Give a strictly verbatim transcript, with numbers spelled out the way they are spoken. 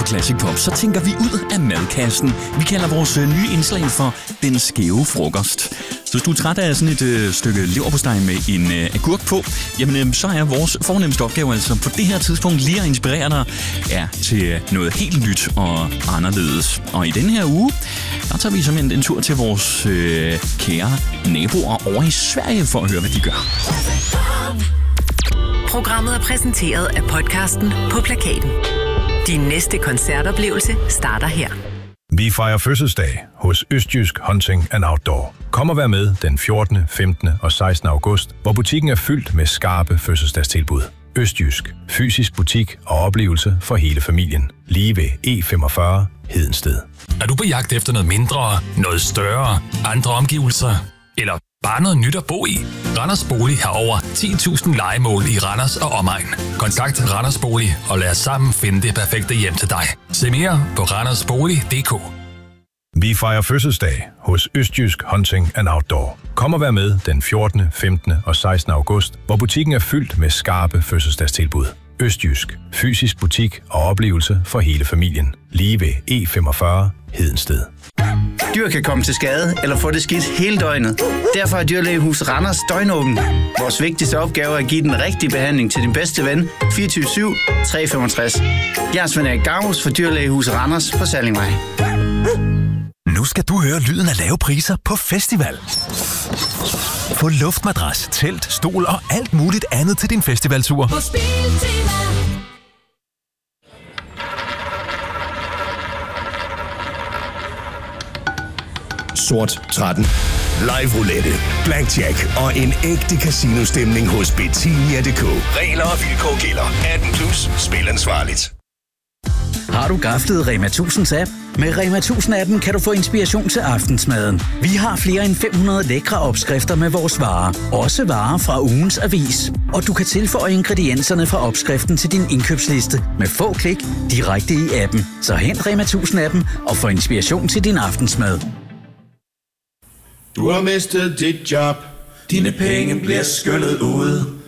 for Classic Pop, så tænker vi ud af madkassen. Vi kalder vores nye indslag for Den Skæve Frokost. Så hvis du er træt af sådan et øh, stykke leverpostej med en øh, agurk på, jamen øh, så er vores fornemmeste opgave altså på det her tidspunkt lige at inspirere dig ja, til noget helt nyt og anderledes. Og i denne her uge, der tager vi simpelthen en tur til vores øh, kære naboer over i Sverige for at høre, hvad de gør. Programmet er præsenteret af podcasten På Plakaten. Din næste koncertoplevelse starter her. Vi fejrer fødselsdag hos Østjysk Hunting and Outdoor. Kom og vær med den fjortende, femtende og sekstende august, hvor butikken er fyldt med skarpe fødselsdagstilbud. Østjysk. Fysisk butik og oplevelse for hele familien. Lige ved E femogfyrre Hedensted. Er du på jagt efter noget mindre, noget større, andre omgivelser? Eller bare noget nyt at bo i? Randers Bolig har over ti tusind lejemål i Randers og omegn. Kontakt Randers Bolig og lad os sammen finde det perfekte hjem til dig. Se mere på randersbolig punktum d k. Vi fejrer fødselsdag hos Østjysk Hunting and Outdoor. Kom og vær med den fjortende, femtende og sekstende august, hvor butikken er fyldt med skarpe fødselsdagstilbud. Østjysk. Fysisk butik og oplevelse for hele familien. Lige ved E femogfyrre Hedensted. Dyr kan komme til skade eller få det skidt hele døgnet. Derfor er Dyrlægehus Randers døgnåben. Vores vigtigste opgave er at give den rigtige behandling til din bedste ven fireogtyve syv tre femogtres. Jeg er Svend Erik Gavus for Dyrlægehus Randers på Sallingvej. Nu skal du høre lyden af lave priser på festival. Få luftmadras, telt, stol og alt muligt andet til din festivaltur. På Spiltema. Sort tretten. Live roulette, blackjack og en ægte casino-stemning hos Betinia punktum d k. Regler og vilkår gælder. atten plus. Spil ansvarligt. Har du gaflet Rema tusind's app? Med Rema tusind-appen kan du få inspiration til aftensmaden. Vi har flere end fem hundrede lækre opskrifter med vores varer. Også varer fra ugens avis. Og du kan tilføje ingredienserne fra opskriften til din indkøbsliste med få klik direkte i appen. Så hent Rema tusind-appen og få inspiration til din aftensmad. Du har mistet dit job. Dine penge bliver skyllet ud.